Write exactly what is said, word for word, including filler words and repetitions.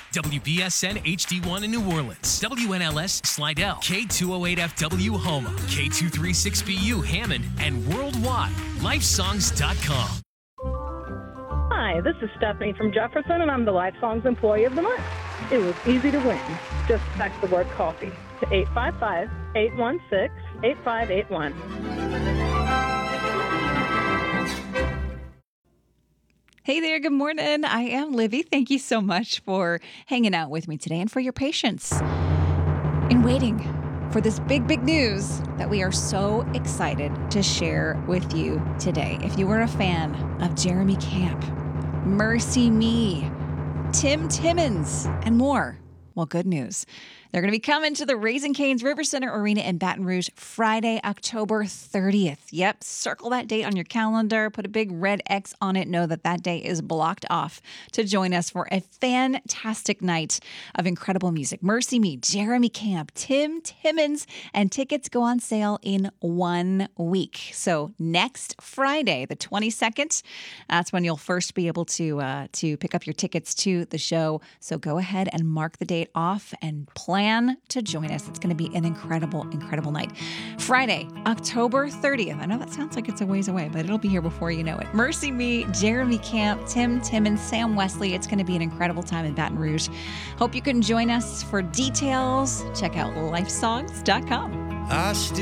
W B S N H D one in New Orleans, W N L S Slidell, K two oh eight F W Houma, K two thirty-six B U Hammond, and worldwide, lifesongs dot com. Hi, this is Stephanie from Jefferson, and I'm the Life Songs Employee of the Month. It was easy to win. Just text the word coffee to eight five five, eight one six, eight five eight one. Hey there, good morning. I am Livy. Thank you so much for hanging out with me today and for your patience in waiting for this big, big news that we are so excited to share with you today. If you were a fan of Jeremy Camp, Mercy Me, Tim Timmons, and more, well, good news. They're going to be coming to the Raising Cane's River Center Arena in Baton Rouge Friday, October thirtieth. Yep, circle that date on your calendar. Put a big red X on it. Know that that day is blocked off to join us for a fantastic night of incredible music. Mercy Me, Jeremy Camp, Tim Timmons, and tickets go on sale in one week. So next Friday, the twenty-second, that's when you'll first be able to uh, to pick up your tickets to the show. So go ahead and mark the date off and plan to join us. It's going to be an incredible, incredible night. Friday, October thirtieth. I know that sounds like it's a ways away, but it'll be here before you know it. Mercy Me, Jeremy Camp, Tim Timmons, Sam Wesley. It's going to be an incredible time in Baton Rouge. Hope you can join us. For details, check out lifesongs dot com. I still